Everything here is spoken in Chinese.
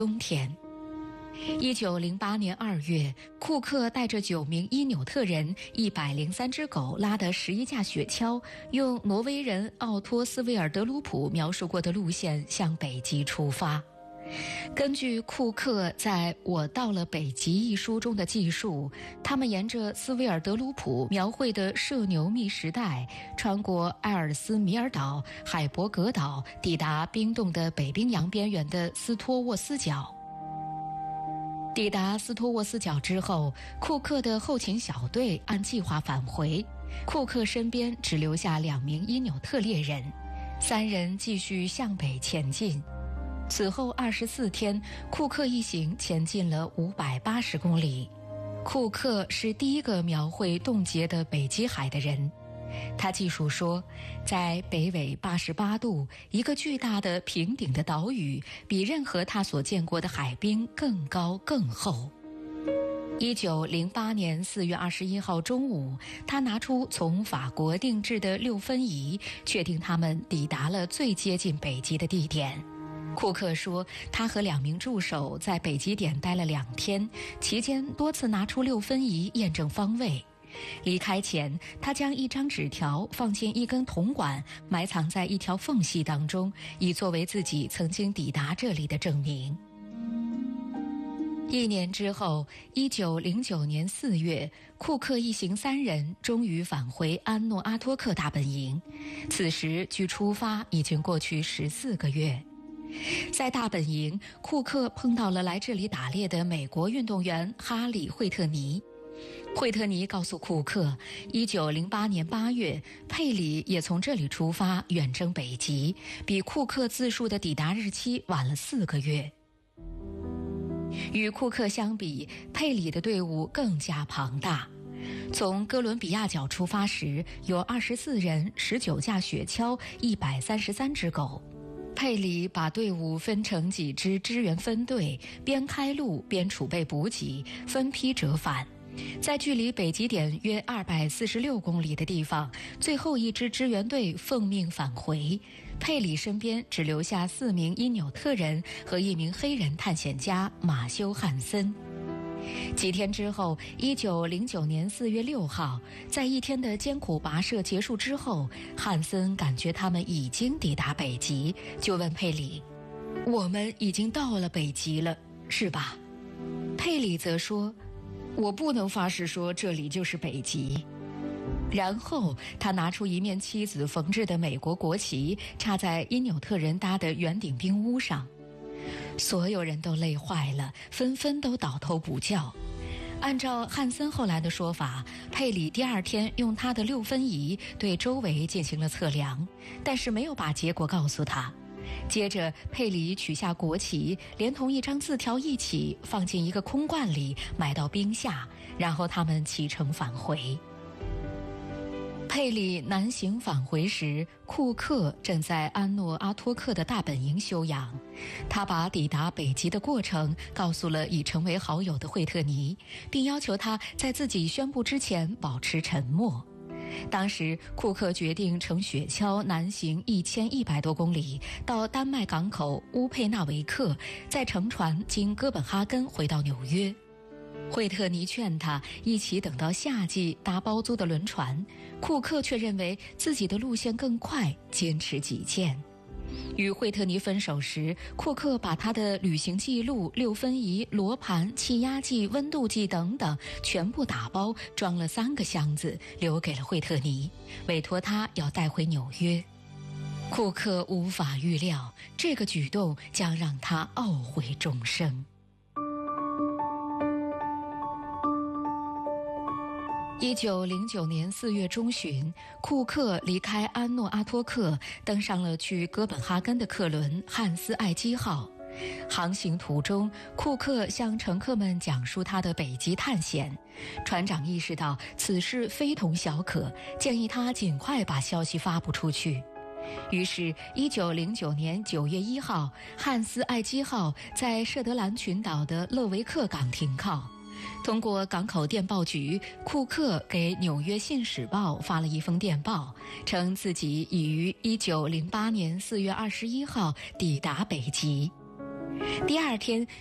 冬天。1908年2月，库克带着9名因纽特人、103只狗拉的11架雪橇，用挪威人奥托·斯维尔德鲁普描述过的路线向北极出发。根据库克在《我到了北极》一书中的记述，他们沿着斯维尔德鲁普描绘的涉牛密时带，穿过埃尔斯米尔岛、海伯格岛，抵达冰冻的北冰洋边缘的斯托沃斯角。抵达斯托沃斯角之后，库克的后勤小队按计划返回，库克身边只留下2名因纽特猎人，3人继续向北前进。此后24天，库克一行前进了580公里。库克是第一个描绘冻结的北极海的人。他记述说，在北纬88度，一个巨大的平顶的岛屿比任何他所见过的海冰更高更厚。1908年4月21号中午，他拿出从法国定制的6分仪，确定他们抵达了最接近北极的地点。库克说，他和2名助手在北极点待了2天，期间多次拿出6分仪验证方位。离开前，他将一张纸条放进一根铜管，埋藏在一条缝隙当中，以作为自己曾经抵达这里的证明。1年之后，1909年4月，库克一行3人终于返回安诺阿托克大本营。此时距出发已经过去14个月。在大本营，库克碰到了来这里打猎的美国运动员哈里·惠特尼。惠特尼告诉库克，1908年8月，佩里也从这里出发远征北极，比库克自述的抵达日期晚了4个月。与库克相比，佩里的队伍更加庞大。从哥伦比亚角出发时，有24人、19架雪橇、133只狗。佩里把队伍分成几支支援分队，边开路边储备补给，分批折返。在距离北极点约246公里的地方，最后一支支援队奉命返回。佩里身边只留下4名因纽特人和1名黑人探险家马修·汉森。几天之后，1909年4月6号，在1天的艰苦跋涉结束之后，汉森感觉他们已经抵达北极，就问佩里：“我们已经到了北极了，是吧？”佩里则说：“我不能发誓说这里就是北极。”然后他拿出一面妻子缝制的美国国旗，插在因纽特人搭的圆顶冰屋上。所有人都累坏了，纷纷都倒头补觉。按照汉森后来的说法，佩里第2天用他的6分仪对周围进行了测量，但是没有把结果告诉他。接着佩里取下国旗，连同一张字条一起放进一个空罐里，埋到冰下，然后他们启程返回。佩里南行返回时，库克正在安诺阿托克的大本营休养。他把抵达北极的过程告诉了已成为好友的惠特尼，并要求他在自己宣布之前保持沉默。当时库克决定乘雪橇南行1100多公里，到丹麦港口乌佩纳维克，再乘船经哥本哈根回到纽约。惠特尼劝他一起等到夏季搭包租的轮船，库克却认为自己的路线更快，坚持己见。与惠特尼分手时，库克把他的旅行记录、6分仪、罗盘、气压计、温度计等等全部打包装了3个箱子，留给了惠特尼，委托他要带回纽约。库克无法预料，这个举动将让他懊悔终生。1909年4月中旬，库克离开安诺阿托克，登上了去哥本哈根的客轮汉斯艾基号。航行途中，库克向乘客们讲述他的北极探险。船长意识到此事非同小可，建议他尽快把消息发布出去。于是1909年9月1号，汉斯艾基号在舍德兰群岛的勒维克港停靠。通过港口电报局，库克给《纽约信使报》发了一封电报，称自己已于1908年4月21号抵达北极。 第二天，